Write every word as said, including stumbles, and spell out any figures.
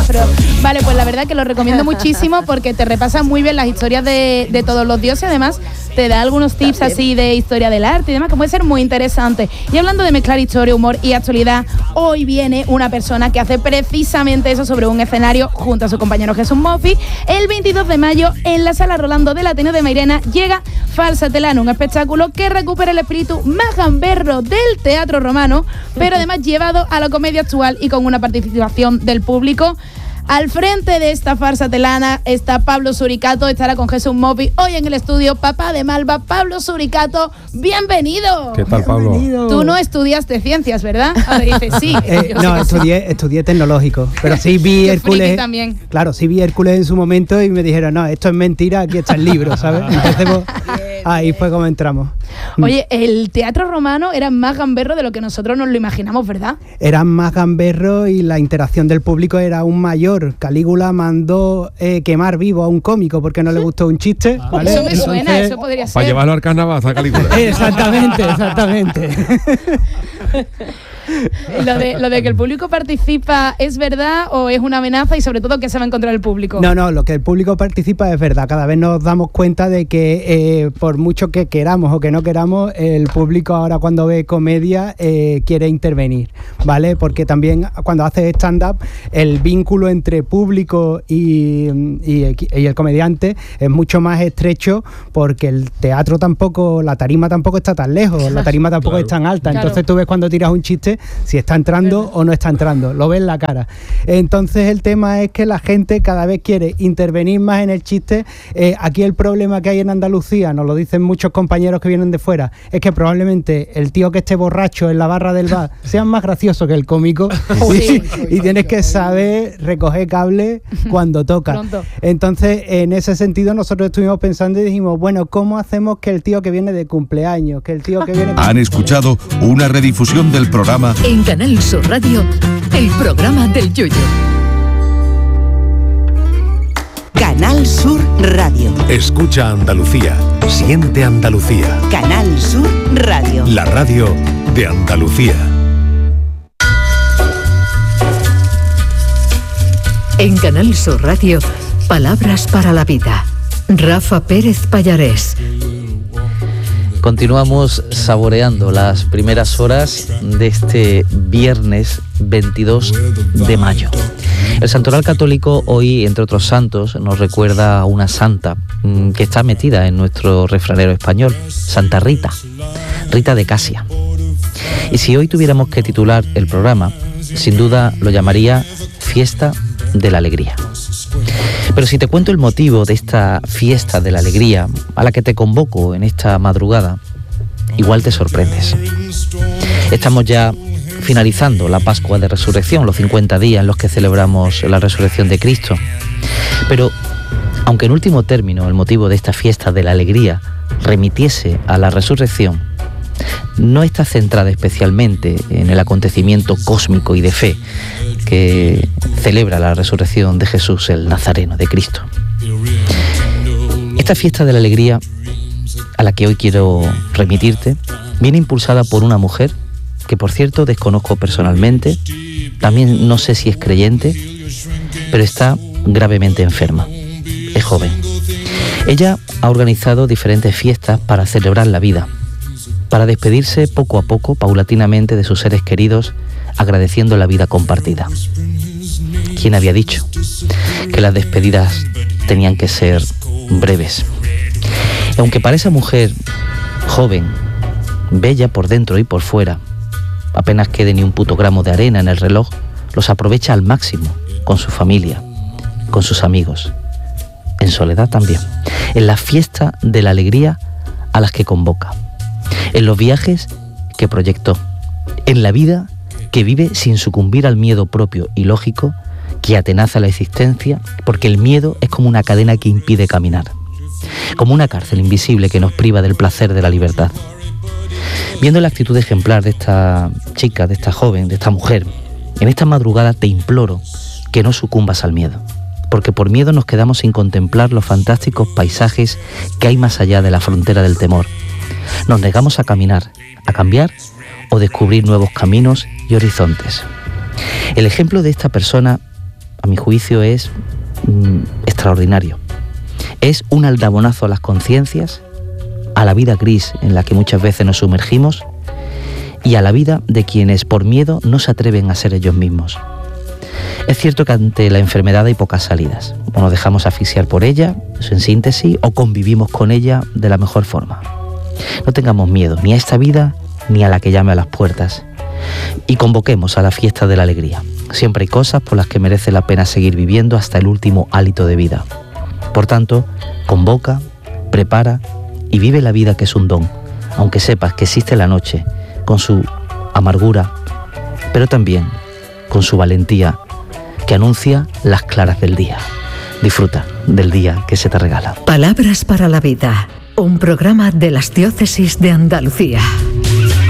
pero vale, pues la verdad que lo recomiendo muchísimo porque te repasa muy bien las historias de, de todos los dioses, además te da algunos tips así de historia del arte y demás, que puede ser muy interesante. Y hablando de mezclar historia, humor y actualidad, hoy viene una persona que hace precisamente eso sobre un escenario junto a su compañero Jesús Moffi. El veintidós de mayo en la Sala Rolando del Ateneo de Mairena llega Falsatelano, un espectáculo que recupera el espíritu más gamberro del teatro romano, pero además llevado a la comedia actual y con una participación del público. Al frente de esta farsa telana está Pablo Suricato, estará con Jesús Moffi hoy en el estudio. Papá de Malva, Pablo Suricato, bienvenido. ¿Qué tal, Pablo? Bienvenido. Tú no estudiaste ciencias, ¿verdad? Ahora dices sí. Eh, no, estudié, sí. estudié tecnológico, pero sí vi Hércules. También. Claro, sí vi Hércules en su momento y me dijeron, no, esto es mentira, aquí está el libro, ¿sabes? Entonces, pues, ahí fue como entramos. Oye, el teatro romano era más gamberro de lo que nosotros nos lo imaginamos, ¿verdad? Era más gamberro y la interacción del público era aún mayor. Calígula mandó eh, quemar vivo a un cómico porque no le gustó un chiste. Ah, ¿vale? Eso me suena, Entonces, eso podría ser. Para llevarlo al carnaval a Calígula. Exactamente, exactamente. Lo de, lo de que el público participa, ¿es verdad o es una amenaza? Y sobre todo, ¿qué se va a encontrar el público? No, no, lo que el público participa es verdad. Cada vez nos damos cuenta de que eh, por mucho que queramos o que no queramos, el público ahora cuando ve comedia eh, quiere intervenir, ¿vale? Porque también cuando haces stand-up, el vínculo entre público y, y, y el comediante es mucho más estrecho porque el teatro tampoco, la tarima tampoco está tan lejos, la tarima tampoco claro. es tan alta. Entonces claro. tú ves cuando tiras un chiste si está entrando o no está entrando, lo ves en la cara. Entonces el tema es que la gente cada vez quiere intervenir más en el chiste. Eh, aquí el problema que hay en Andalucía, nos lo dicen muchos compañeros que vienen de fuera, es que probablemente el tío que esté borracho en la barra del bar sea más gracioso que el cómico sí, y, y tienes que saber recoger cable cuando toca. Pronto. Entonces en ese sentido nosotros estuvimos pensando y dijimos, bueno, ¿cómo hacemos que el tío que viene de cumpleaños, que el tío que viene... Han escuchado una redifusión del programa en Canal Sur Radio, el programa del Yoyo. Canal Sur Radio. Escucha Andalucía, siente Andalucía. Canal Sur Radio. La radio de Andalucía. En Canal Sur Radio, palabras para la vida. Rafa Pérez Pallarés. Continuamos saboreando las primeras horas de este viernes veintidós de mayo. El Santoral Católico hoy, entre otros santos, nos recuerda a una santa mmm, que está metida en nuestro refranero español, Santa Rita, Rita de Casia. Y si hoy tuviéramos que titular el programa, sin duda lo llamaría Fiesta de la Alegría. Pero si te cuento el motivo de esta fiesta de la alegría a la que te convoco en esta madrugada, igual te sorprendes. Estamos ya finalizando la Pascua de Resurrección, los cincuenta días en los que celebramos la resurrección de Cristo. Pero, aunque en último término el motivo de esta fiesta de la alegría remitiese a la resurrección, no está centrada especialmente en el acontecimiento cósmico y de fe que celebra la resurrección de Jesús, el Nazareno, de Cristo. Esta fiesta de la alegría a la que hoy quiero remitirte viene impulsada por una mujer que, por cierto, desconozco personalmente, también no sé si es creyente, pero está gravemente enferma, es joven. Ella ha organizado diferentes fiestas para celebrar la vida, para despedirse poco a poco, paulatinamente, de sus seres queridos, agradeciendo la vida compartida. ¿Quién había dicho que las despedidas tenían que ser breves? Y aunque para esa mujer joven, bella por dentro y por fuera, apenas quede ni un puto gramo de arena en el reloj, los aprovecha al máximo, con su familia, con sus amigos, en soledad también, en la fiesta de la alegría a las que convoca, en los viajes que proyectó, en la vida que vive sin sucumbir al miedo propio y lógico que atenaza la existencia, porque el miedo es como una cadena que impide caminar, como una cárcel invisible que nos priva del placer de la libertad. Viendo la actitud ejemplar de esta chica, de esta joven, de esta mujer, en esta madrugada te imploro que no sucumbas al miedo, porque por miedo nos quedamos sin contemplar los fantásticos paisajes que hay más allá de la frontera del temor. Nos negamos a caminar, a cambiar o descubrir nuevos caminos y horizontes. El ejemplo de esta persona a mi juicio, es mm, extraordinario. Es un aldabonazo a las conciencias, a la vida gris en la que muchas veces nos sumergimos y a la vida de quienes por miedo no se atreven a ser ellos mismos. Es cierto que ante la enfermedad hay pocas salidas. O nos dejamos asfixiar por ella, eso en síntesis, o convivimos con ella de la mejor forma. No tengamos miedo ni a esta vida ni a la que llame a las puertas. Y convoquemos a la fiesta de la alegría. Siempre hay cosas por las que merece la pena seguir viviendo hasta el último hálito de vida. Por tanto, convoca, prepara y vive la vida, que es un don, aunque sepas que existe la noche, con su amargura, pero también con su valentía, que anuncia las claras del día. Disfruta del día que se te regala. Palabras para la vida, un programa de las Diócesis de Andalucía.